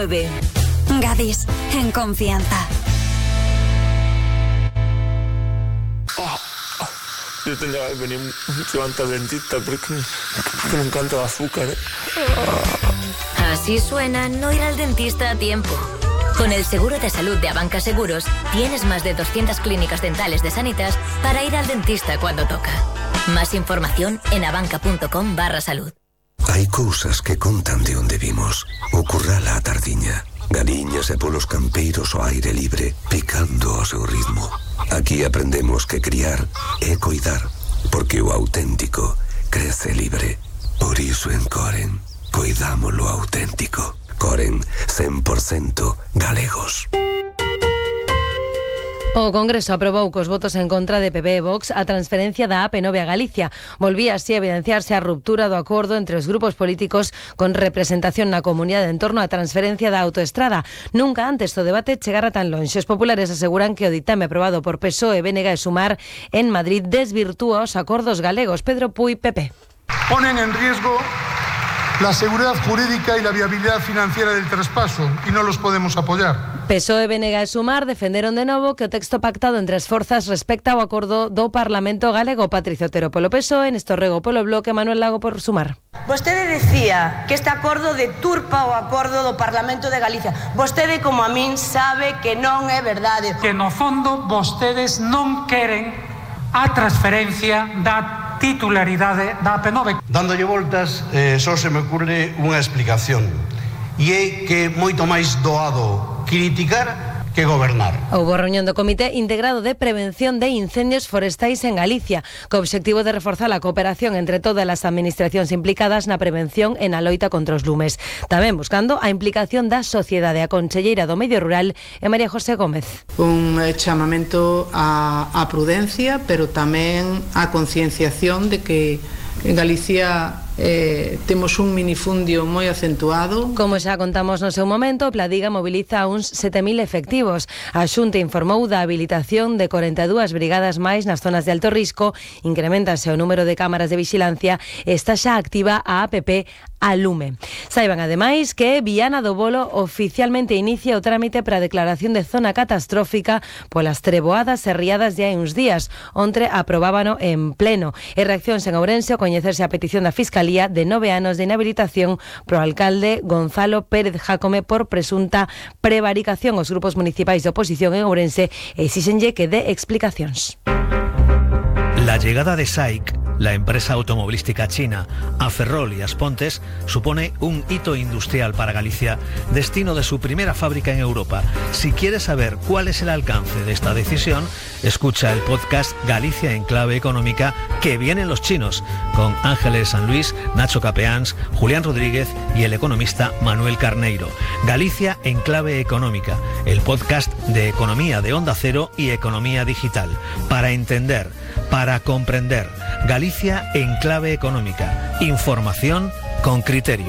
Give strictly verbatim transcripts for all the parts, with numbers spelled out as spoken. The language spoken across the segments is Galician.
nueve. Gadis, en confianza. Yo tendría que venir mucho antes al dentista porque, porque me encanta el azúcar, ¿eh? Así suena no ir al dentista a tiempo. Con el seguro de salud de Abanca Seguros, tienes más de doscientas clínicas dentales de Sanitas para ir al dentista cuando toca. Más información en abanca.com barra salud. Hai cousas que contan de onde vimos. O curral á tardiña. Galiñas e polos campeiros ao aire libre, picando ao seu ritmo. Aquí aprendemos que criar é coidar, porque o auténtico crece libre. Por iso en Coren, coidámolo auténtico. Coren, cen por ciento galegos. O Congreso aprobou cos votos en contra de P P e Vox a transferencia da A P nove a Galicia. Volvía así a evidenciarse a ruptura do acordo entre os grupos políticos con representación na comunidade en torno á transferencia da autoestrada. Nunca antes o debate chegara tan lonxe. Os populares aseguran que o ditame aprobado por P S O E, B N G e Sumar en Madrid desvirtúa os acordos galegos. Pedro Puy, P P. Ponen en riesgo la seguridad jurídica y la viabilidad financiera del traspaso y no los podemos apoyar. P S O E, B N G e Sumar defenderon de novo que o texto pactado entre as forzas respecta ao acordo do Parlamento galego. Patricio Otero polo P S O E, Néstor Rego polo Bloque, Manuel Lago por Sumar. Vostede decía que este acordo deturpa o acordo do Parlamento de Galicia. Vostede, como a min, sabe que non é verdade. Que no fondo vostedes non queren a transferencia da titularidade da A P nove. Dándolle voltas, eh, só se me ocurre unha explicación. E é que é moito máis doado criticar que gobernar. Houbo reunión do Comité Integrado de Prevención de Incendios Forestais en Galicia, co obxectivo de reforzar a cooperación entre todas as administracións implicadas na prevención e na loita contra os lumes. Tamén buscando a implicación da sociedade. A conselleira do Medio Rural é María José Gómez. Un chamamento a, a prudencia, pero tamén a concienciación de que en Galicia eh, temos un minifundio moi acentuado. Como xa contamos no seu momento, Pladiga moviliza uns sete mil efectivos. A Xunta informou da habilitación de corenta e dúas brigadas máis nas zonas de alto risco, incrementase o número de cámaras de vixilancia e está xa activa a app a Lume. Saiban ademais que Viana do Bolo oficialmente inicia o trámite para a declaración de zona catastrófica polas treboadas e riadas de hai uns días. Ontre aprobábano en pleno. E reaccións en Ourense ao coñecerse a petición da Fiscalía de nove anos de inhabilitación pro alcalde Gonzalo Pérez Jácome por presunta prevaricación. Os grupos municipais de oposición en Ourense exíxenlle que dé explicacións. La llegada de S A I C, la empresa automovilística china, a Ferrol y Aspontes supone un hito industrial para Galicia, destino de su primera fábrica en Europa. Si quieres saber cuál es el alcance de esta decisión, escucha el podcast Galicia en Clave Económica, que vienen los chinos, con Ángeles San Luis, Nacho Capeáns, Julián Rodríguez y el economista Manuel Carneiro. Galicia en Clave Económica, el podcast de economía de Onda Cero y economía digital, para entender, para comprender. Galicia en Clave Económica. Información con criterio.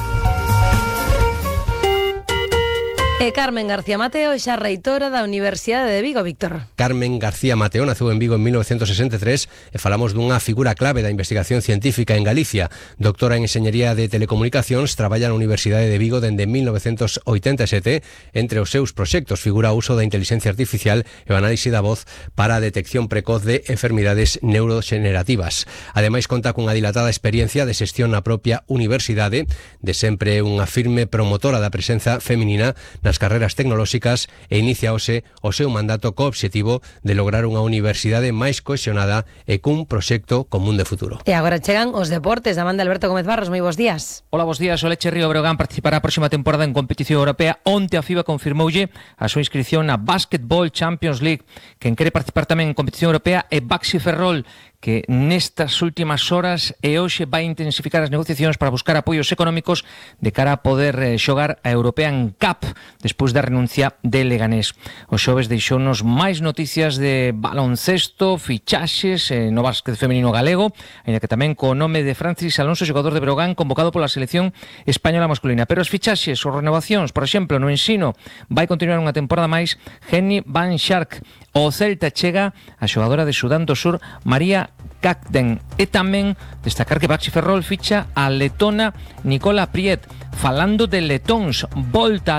E Carmen García Mateo é xa reitora da Universidade de Vigo, Víctor. Carmen García Mateo naceu en Vigo en mil novecientos sesenta e tres e falamos dunha figura clave da investigación científica en Galicia. Doctora en Enxeñería de Telecomunicacións, traballa na Universidade de Vigo dende mil novecientos oitenta e sete. Entre os seus proxectos figura o uso da inteligencia artificial e o análise da voz para a detección precoz de enfermidades neuroxenerativas. Ademais, conta cunha dilatada experiencia de xestión na propia universidade, de sempre unha firme promotora da presenza feminina nas carreras tecnolóxicas e inicia hoxe o seu mandato co obxectivo de lograr unha universidade máis cohesionada e cun proxecto común de futuro. E agora chegan os deportes. Amanda Alberto Gómez Barros, moi bons días. Hola, bons días. O Lecce Río Breogán participará a próxima temporada en competición europea. Onte a FIBA confirmoulle a súa inscripción na Basketball Champions League. Quen quere participar tamén en competición europea é Baxi Ferrol, que nestas últimas horas e hoxe vai intensificar as negociacións para buscar apoios económicos de cara a poder eh, xogar a European Cup despois da renuncia de Leganés. O xoves deixounos máis noticias de baloncesto, fichaxes eh, no básquet femenino galego, ainda que tamén co nome de Francis Alonso, xogador de Breogán, convocado pola selección española masculina. Pero as fichaxes ou renovacións, por exemplo, no ensino, vai continuar unha temporada máis Jenny Van Schaik. O Celta chega a xogadora de Sudán do Sur, María Cacden. E tamén destacar que Baxi Ferrol ficha a letona Nicola Priet. Falando de letóns, volta